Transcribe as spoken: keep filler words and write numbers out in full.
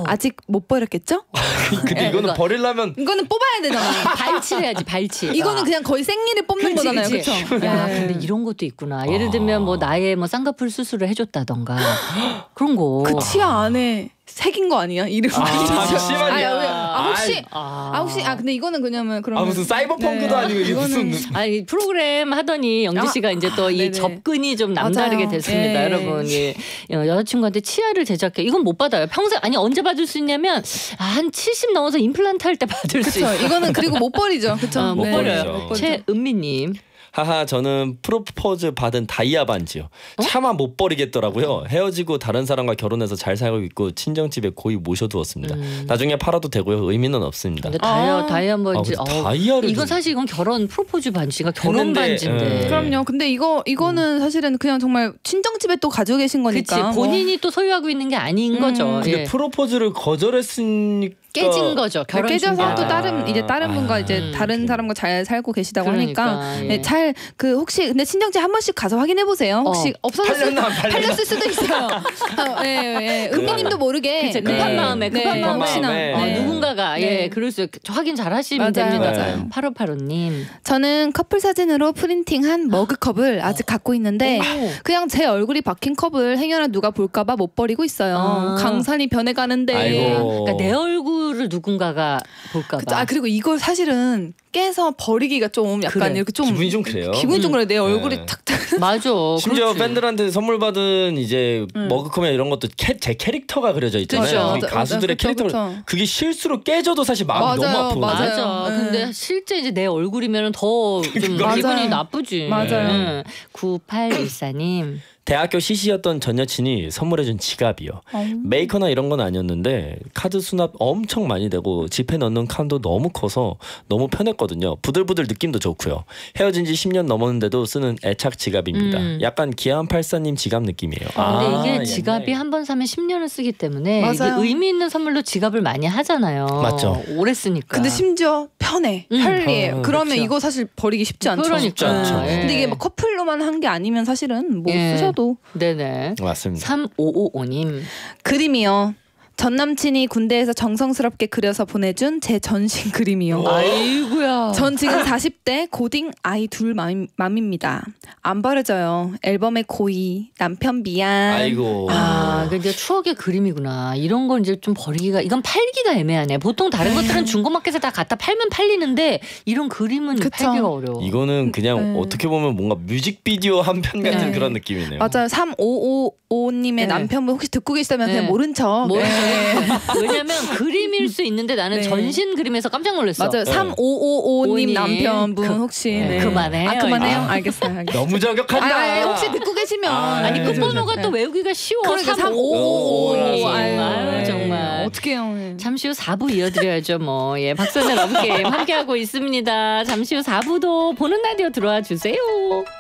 아직 못 버렸겠죠? 근데 네, 이거는 이거. 버리려면 이거는 뽑아야 되잖아. 발치해야지 발치. 이거는 그냥 거의 생리를 뽑는 그치, 거잖아요. 그치. 그렇죠? 야, 네. 근데 이런 것도 있구나. 예를 들면 뭐 나의 뭐 쌍꺼풀 수술을 해줬다던가 그런 거. 그 치아 안에 새긴 거 아니야? 이름. 아, 잠시만요. 아, 아, 혹시 아, 아 혹시 아 근데 이거는 그냐면 그러면 아 무슨 사이버펑크도 네. 아니고 이게 이거는- 무슨 아니 프로그램 하더니 영지 씨가 아, 이제 또 이 네네. 접근이 좀 남다르게 맞아요. 됐습니다, 예. 여러분. 예. 여자친구한테 치아를 제작해. 이건 못 받아요. 평생 아니 언제 받을 수 있냐면 아, 한 칠십 넘어서 임플란트 할 때 받을 수 그렇죠. 있어요. 이거는 그리고 못 버리죠. 그렇죠. 어, 못 네. 버려요. 못 버리죠. 최은미님. 하하 저는 프로포즈 받은 다이아 반지요. 어? 차마 못 버리겠더라고요. 헤어지고 다른 사람과 결혼해서 잘 살고 있고 친정집에 고이 모셔두었습니다. 음. 나중에 팔아도 되고요. 의미는 없습니다. 근데 다이아 아. 다이아몬드. 아, 근데 다이아를 이건 좀- 사실 이건 결혼 프로포즈 반지가 결혼 했는데, 반지인데. 예. 그럼요. 근데 이거 이거는 사실은 그냥 정말 친정집에 또 가지고 계신 그치 거니까. 본인이 또 소유하고 있는 게 아닌 음. 거죠. 근데 예. 프로포즈를 거절했으니까 깨진 거죠. 결혼 깨져서 준비하다가. 또 다른 이제 다른 분과 아, 이제 음, 다른 그래. 사람과 잘 살고 계시다고 그러니까, 하니까 예. 네, 잘 그 혹시 근데 친정집 한 번씩 가서 확인해 보세요. 혹시 어. 없어졌을 팔렸나 안 팔렸나? 팔렸을 수도 있어요. 어, 예, 예. 은미님도 모르게 그치, 급한 네. 마음에 급한 네, 마음에 혹시나 마음에. 어, 네. 누군가가 예 네. 그럴 수 확인 잘 하시면 맞아요, 됩니다. 맞아요. 팔오팔오님. 저는 커플 사진으로 프린팅한 머그컵을 아직 갖고 있는데 오. 그냥 제 얼굴이 박힌 컵을 행여나 누가 볼까봐 못 버리고 있어요. 아. 강산이 변해가는데. 아이고. 그러니까 내 얼굴을 누군가가 볼까봐. 그쵸? 아 그리고 이걸 사실은 깨서 버리기가 좀 약간 그래. 이렇게 좀 기분이 좀 그래요. 기분이 좀 그래. 내 얼굴이 네. 탁탁. 맞아. 심지어 그렇지. 팬들한테 선물 받은 이제 머그컵이나 이런 것도 캐, 제 캐릭터가 그려져 있잖아요. 그쵸. 이 맞아, 가수들의 맞아. 그쵸, 캐릭터 그쵸. 그게 실수로 깨져도 사실 마음이 맞아요, 너무 아프고. 맞아요. 맞아. 네. 근데 실제 이제 내 얼굴이면 더 좀 맞아요. 기분이 나쁘지. 맞아요. 네. 구팔일사님. 대학교 시시였던 전 여친이 선물해준 지갑이요. 어. 메이커나 이런 건 아니었는데 카드 수납 엄청 많이 되고 지폐 넣는 칸도 너무 커서 너무 편했거든요. 부들부들 느낌도 좋고요. 헤어진 지 십 년 넘었는데도 쓰는 애착 지갑입니다. 음. 약간 기안팔사님 지갑 느낌이에요. 근데 아, 이게 옛날에. 지갑이 한 번 사면 십 년을 쓰기 때문에 이게 맞아요. 의미 있는 선물로 지갑을 많이 하잖아요. 맞죠. 오래 쓰니까. 근데 심지어 편해. 음. 편리해. 아, 그러면 그쵸. 이거 사실 버리기 쉽지 않죠. 그러니까. 쉽지 않죠. 예. 근데 이게 막 커플로만 한 게 아니면 사실은 뭐 예. 쓰셔도. 네네. 맞습니다. 삼오오오님. 그림이요. 전 남친이 군대에서 정성스럽게 그려서 보내준 제 전신 그림이요. 아이고야. 전 지금 사십 대 고딩 아이 둘 맘, 맘입니다. 안 버려져요. 앨범에 고이, 남편 미안. 아이고. 아, 그 이제 추억의 그림이구나. 이런 건 이제 좀 버리기가, 이건 팔기가 애매하네. 보통 다른 것들은 중고마켓에 다 갖다 팔면 팔리는데 이런 그림은 그쵸. 팔기가 어려워. 이거는 그냥 네. 어떻게 보면 뭔가 뮤직비디오 한 편 같은 네. 그런 느낌이네요. 맞아요. 삼오오오님의 네. 남편분 혹시 듣고 계시다면 네. 그냥 모른 척. 뭐, 네. 왜냐면 그림일 수 있는데 나는 네. 전신 그림에서 깜짝 놀랐어. 맞아요. 네. 삼오오오님 오님. 남편분 그- 혹시 네. 네. 그만해요, 아 그만해요. 이제. 알겠어요. 알겠어요. 너무 저격한다. 아, 아, 혹시 듣고 계시면 아, 아니 네. 끝번호가 또 외우기가 쉬워. 그러니까 삼오오오님. 삼오오오님. 아유, 정말. 어떡해요. 잠시 후 사 부 이어드려야죠 뭐. 예, 박선의 러브게임 함께하고 있습니다. 잠시 후 사 부도 보는 라디오 들어와 주세요.